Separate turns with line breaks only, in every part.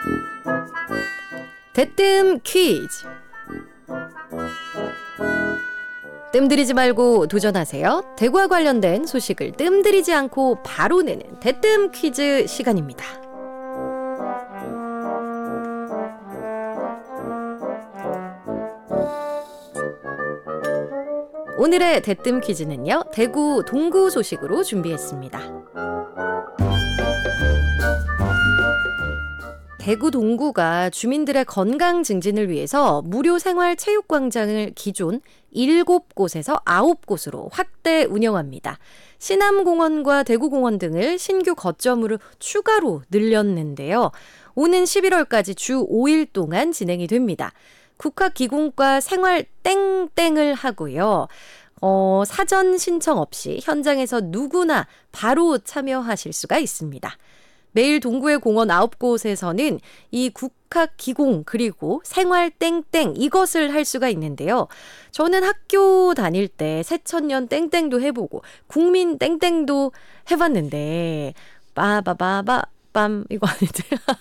대뜸 퀴즈. 뜸들이지 말고 도전하세요. 대구와 관련된 소식을 뜸들이지 않고 바로 내는 대뜸 퀴즈 시간입니다. 오늘의 대뜸 퀴즈는요, 대구 동구 소식으로 준비했습니다. 대구 동구가 주민들의 건강 증진을 위해서 무료 생활체육광장을 기존 7곳에서 9곳으로 확대 운영합니다. 신암공원과 대구공원 등을 신규 거점으로 추가로 늘렸는데요. 오는 11월까지 주 5일 동안 진행이 됩니다. 국학기공과 생활 땡땡을 하고요. 사전 신청 없이 현장에서 누구나 바로 참여하실 수가 있습니다. 매일 동구의 공원 9곳에서는 이 국학기공 그리고 생활 땡땡 이것을 할 수가 있는데요. 저는 학교 다닐 때 새천년 땡땡도 해보고 국민 땡땡도 해봤는데 빠바바바빰 이거 아니지?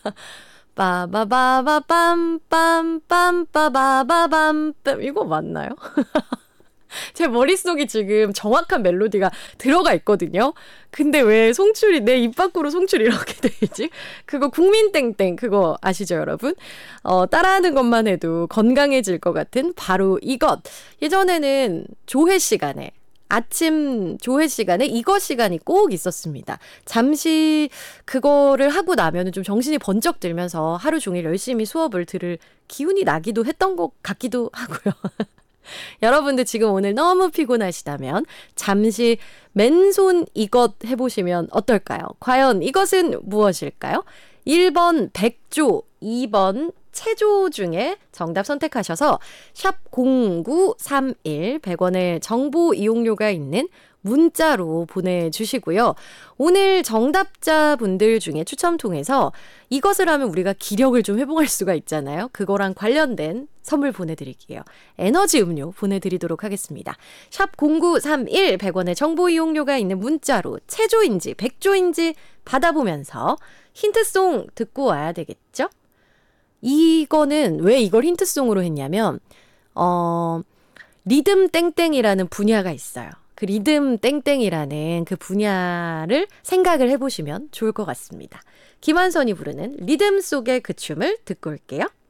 빠바바바빰빰빰빠바바밤 이거 맞나요? 제 머릿속에 지금 정확한 멜로디가 들어가 있거든요. 근데 왜 송출이 내 입 밖으로 송출이 이렇게 되지? 그거 국민땡땡 그거 아시죠 여러분? 따라하는 것만 해도 건강해질 것 같은 바로 이것. 예전에는 조회 시간에 아침 조회 시간에 이것 시간이 꼭 있었습니다. 잠시 그거를 하고 나면 좀 정신이 번쩍 들면서 하루 종일 열심히 수업을 들을 기운이 나기도 했던 것 같기도 하고요. 여러분들 지금 오늘 너무 피곤하시다면 잠시 맨손 이것 해보시면 어떨까요? 과연 이것은 무엇일까요? 1번 백조, 2번 체조 중에 정답 선택하셔서 샵 0931 100원의 정보 이용료가 있는 문자로 보내주시고요. 오늘 정답자분들 중에 추첨 통해서 이것을 하면 우리가 기력을 좀 회복할 수가 있잖아요. 그거랑 관련된 선물 보내드릴게요. 에너지 음료 보내드리도록 하겠습니다. 샵 0931 100원의 정보 이용료가 있는 문자로 체조인지 백조인지 받아보면서 힌트송 듣고 와야 되겠죠? 이거는 왜 이걸 힌트송으로 했냐면 리듬 땡땡이라는 분야가 있어요. 그 리듬 땡땡이라는 그 분야를 생각을 해보시면 좋을 것 같습니다. 김한선이 부르는 리듬 속의 그 춤을 듣고 올게요.